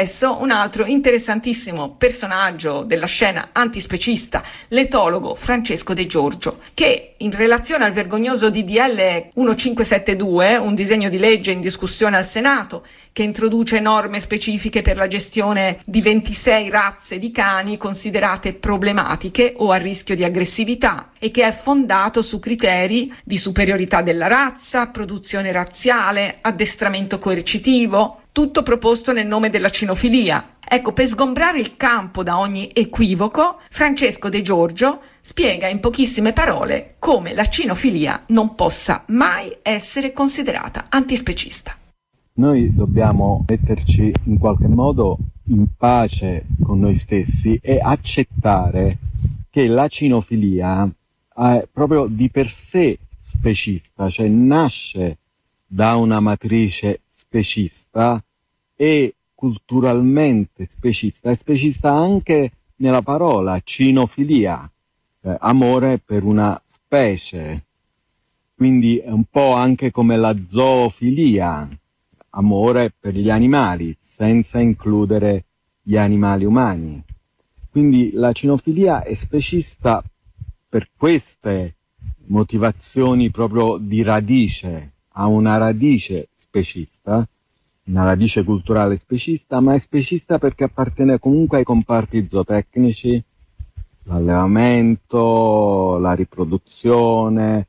adesso un altro interessantissimo personaggio della scena antispecista, l'etologo Francesco De Giorgio, che in relazione al vergognoso DDL 1572, un disegno di legge in discussione al Senato, che introduce norme specifiche per la gestione di 26 razze di cani considerate problematiche o a rischio di aggressività e che è fondato su criteri di superiorità della razza, produzione razziale, addestramento coercitivo, tutto proposto nel nome della cinofilia. Ecco, per sgombrare il campo da ogni equivoco, Francesco De Giorgio spiega in pochissime parole come la cinofilia non possa mai essere considerata antispecista. Noi dobbiamo metterci in qualche modo in pace con noi stessi e accettare che la cinofilia è proprio di per sé specista, cioè nasce da una matrice specista e culturalmente specista, è specista anche nella parola cinofilia, amore per una specie, quindi è un po' anche come la zoofilia, amore per gli animali, senza includere gli animali umani. Quindi la cinofilia è specista per queste motivazioni proprio di radice, ha una radice specista, una radice culturale specista, ma è specista perché appartiene comunque ai comparti zootecnici, l'allevamento, la riproduzione,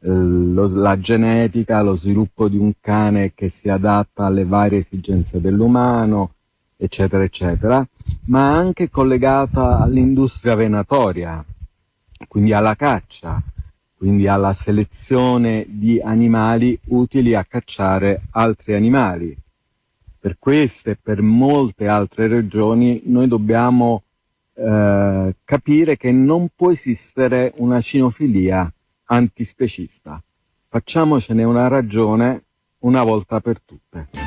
la genetica, lo sviluppo di un cane che si adatta alle varie esigenze dell'umano, eccetera, eccetera, ma anche collegata all'industria venatoria, quindi alla caccia, quindi alla selezione di animali utili a cacciare altri animali. Per queste e per molte altre ragioni noi dobbiamo capire che non può esistere una cinofilia antispecista. Facciamocene una ragione una volta per tutte.